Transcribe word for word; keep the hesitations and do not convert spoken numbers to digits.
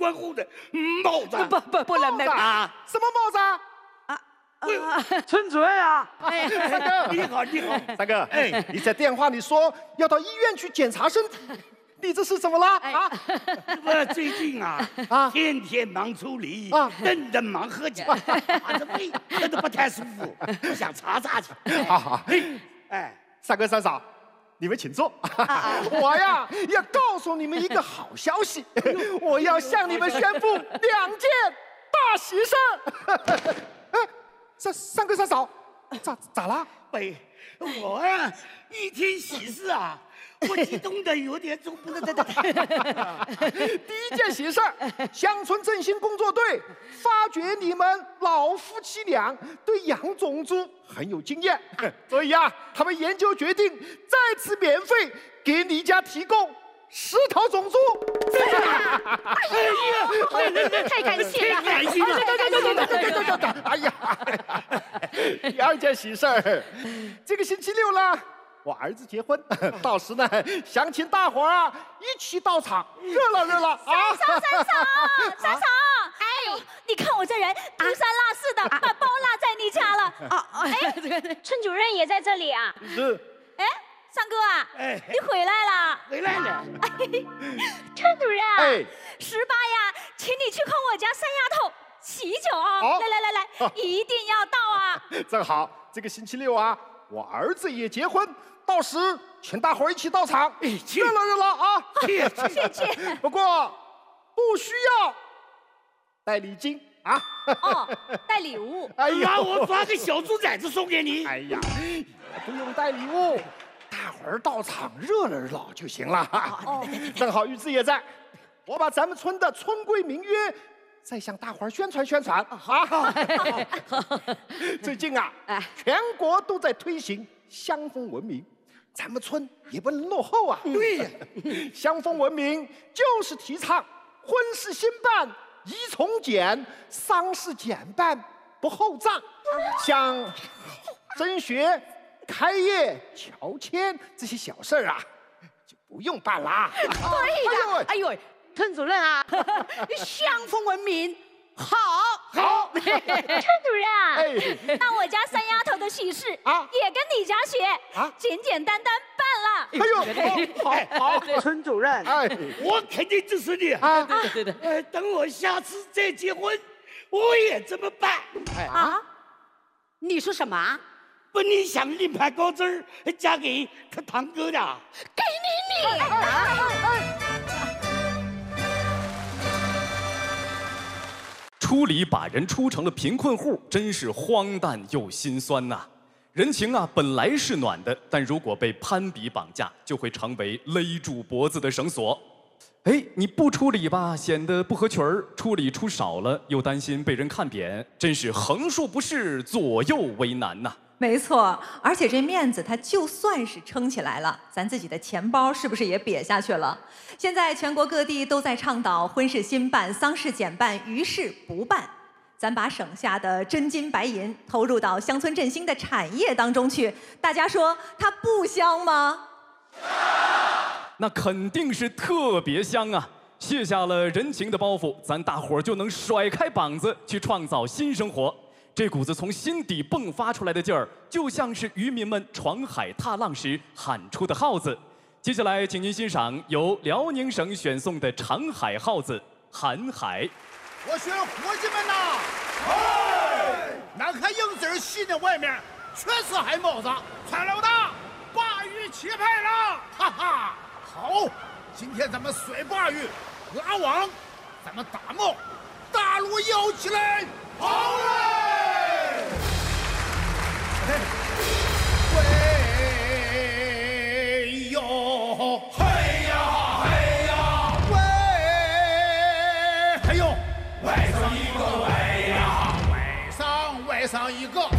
穿红的帽子。 不不不能的啊！什么帽子啊？ 啊！ 村主任啊！ 哎呀， 三哥，你好，你好， 三哥，哎，你在电话里说要到医院去检查身体，你这是怎么了啊？ 我最近啊啊，天天忙处理啊，顿顿忙喝酒，啊，这胃喝得不太舒服，我想查查去。 好好，哎，三哥三嫂。你们请坐。我呀要告诉你们一个好消息，我要向你们宣布两件大喜事儿。哎，三三哥三嫂，咋咋了？ 喂，我呀一听喜事啊，我激动的有点中不能的。 第一件喜事儿，乡村振兴工作队发觉你们老夫妻俩对养种猪很有经验，所以啊，他们研究决定再次免费给你家提供十头种猪。 哎呀， 太感谢了， 太开心了！ 对对对对对对对对！哎呀，第二件喜事儿，这个星期六呢，我儿子结婚，到时呢，想请大伙儿啊一起到场，热闹热闹啊！ 三嫂，三嫂，哎呦，你看我这人丢三落四的，把包落在你家了。 啊哎，这个村主任也在这里啊？ 是。 哎，三哥啊， 哎， 你回来了？ 回来了。 村主任， 哎， 十八呀，请你去看我家三丫头喜酒啊！来来来来，一定要到啊！ 正好这个星期六啊，我儿子也结婚，到时请大伙儿一起到场，热闹热闹啊！ 谢谢谢。 不过不需要带礼金啊。 哦，带礼物。 哎呀， 那我发个小猪崽子送给你。 哎呀，也不用带礼物，大伙儿到场热闹热闹就行了。哦，正好玉芝也在，我把咱们村的村规民约再向大伙儿宣传宣传啊！最近啊，全国都在推行乡风文明，咱们村也不能落后啊。 对呀， 乡风文明就是提倡婚事兴办宜从简，丧事简办不厚葬，像升学、开业、乔迁这些小事儿啊，就不用办啦。 对的，哎呦， 村主任啊， 乡风文明，好， 好。 村主任啊， 哎， 那我家三丫头的喜事啊也跟你家学啊简简单单办了。 哎呦，好好好， 村主任， 哎我肯定支持你。 啊， 对对对， 呃，等我下次再结婚，我也这么办。 啊，你说什么？ 不，你想另盘高枝儿嫁给他堂哥的？ 给你你。 出礼把人出成了贫困户，真是荒诞又心酸呐、啊！人情啊，本来是暖的，但如果被攀比绑架，就会成为勒住脖子的绳索。哎，你不出礼吧，显得不合群儿；出礼出少了，又担心被人看扁，真是横竖不是，左右为难呐、啊。 没错，而且这面子它就算是撑起来了，咱自己的钱包是不是也瘪下去了？现在全国各地都在倡导婚事兴办、丧事简办、余事不办。咱把省下的真金白银投入到乡村振兴的产业当中去，大家说它不香吗？ 那肯定是特别香啊！卸下了人情的包袱，咱大伙儿就能甩开膀子去创造新生活。这股子从心底迸发出来的劲儿，就像是渔民们闯海踏浪时喊出的号子。接下来，请您欣赏由辽宁省选送的长海号子《喊海》。 我说伙计们呐，哎，南看影子戏的外面全是海帽子，川老大，鲅鱼起拍了，哈哈！好，今天咱们甩鲅鱼，拉网，咱们打帽，大锣摇起来，好嘞！喂哟，嘿呀嘿呀，喂，嘿呦，外上一个喂呀，外上外上一个。